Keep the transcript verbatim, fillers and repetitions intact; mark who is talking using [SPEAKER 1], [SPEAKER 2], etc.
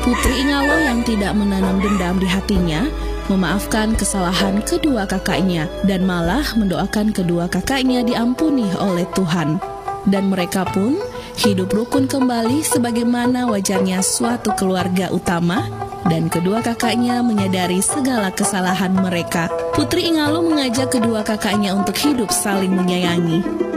[SPEAKER 1] Putri Ingalo yang tidak menanam dendam di hatinya, memaafkan kesalahan kedua kakaknya dan malah mendoakan kedua kakaknya diampuni oleh Tuhan. Dan mereka pun hidup rukun kembali sebagaimana wajarnya suatu keluarga utama, dan kedua kakaknya menyadari segala kesalahan mereka. Putri Ingalo mengajak kedua kakaknya untuk hidup saling menyayangi.